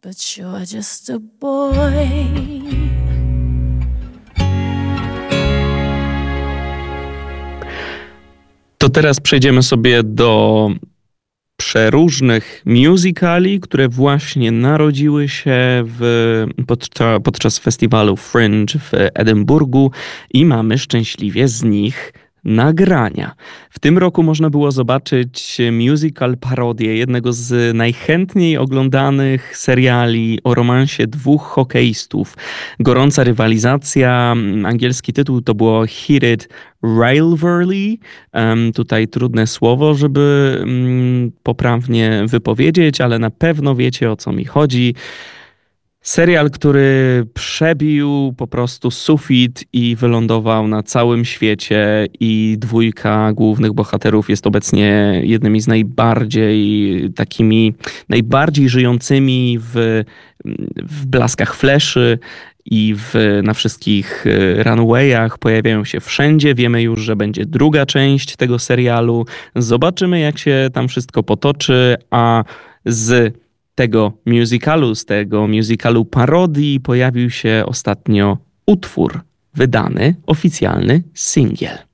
but you're just a boy. To teraz przejdziemy sobie do przeróżnych musicali, które właśnie narodziły się podczas festiwalu Fringe w Edynburgu i mamy szczęśliwie z nich nagrania. W tym roku można było zobaczyć musical parodię jednego z najchętniej oglądanych seriali o romansie dwóch hokeistów. Gorąca rywalizacja, angielski tytuł to było Heated Rivalry. Tutaj trudne słowo, żeby poprawnie wypowiedzieć, ale na pewno wiecie, o co mi chodzi. Serial, który przebił po prostu sufit i wylądował na całym świecie i dwójka głównych bohaterów jest obecnie jednymi z najbardziej żyjącymi w blaskach fleszy i na wszystkich runwayach, pojawiają się wszędzie. Wiemy już, że będzie druga część tego serialu. Zobaczymy, jak się tam wszystko potoczy, a z tego musicalu parodii pojawił się ostatnio utwór wydany, oficjalny singiel.